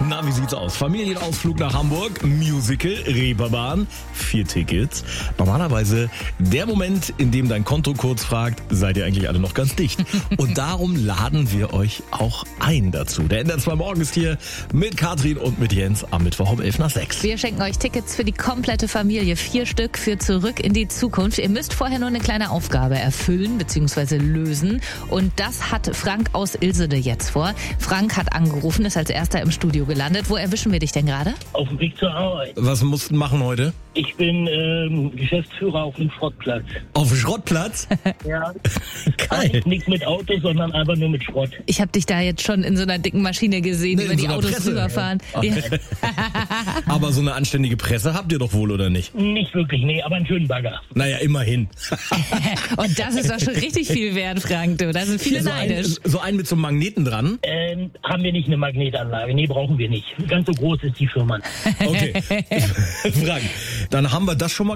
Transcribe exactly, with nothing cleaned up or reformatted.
Na, wie sieht's aus? Familienausflug nach Hamburg, Musical, Reeperbahn, vier Tickets. Normalerweise der Moment, in dem dein Konto kurz fragt, seid ihr eigentlich alle noch ganz dicht? Und darum laden wir euch auch ein dazu. Der N D R zwei Morgen ist hier mit Katrin und mit Jens am Mittwoch um elf nach sechs. Wir schenken euch Tickets für die komplette Familie. Vier Stück für Zurück in die Zukunft. Ihr müsst vorher nur eine kleine Aufgabe erfüllen bzw. lösen. Und das hat Frank aus Ilsede jetzt vor. Frank hat angerufen, ist als erster im Studio gelandet. Wo erwischen wir dich denn gerade? Auf dem Weg zur Arbeit. Was musst du machen heute? Ich bin ähm, Geschäftsführer auf dem Schrottplatz. Auf dem Schrottplatz? Ja. Geil. Nichts mit Autos, sondern einfach nur mit Schrott. Ich habe dich da jetzt schon in so einer dicken Maschine gesehen, Nee, über in die so einer Autos Presse. rüberfahren. Okay. Ja. Aber so eine anständige Presse habt ihr doch wohl, oder nicht? Nicht wirklich, nee, aber einen schönen Bagger. Naja, immerhin. Und das ist doch schon richtig viel wert, Frank. Du. Da sind viele so, ein, neidisch. so einen mit so einem Magneten dran. Ähm, haben wir nicht eine Magnetanlage? Nee, brauchen wir nicht. Ganz so groß ist die Firma. Okay. Frank, dann haben wir das schon mal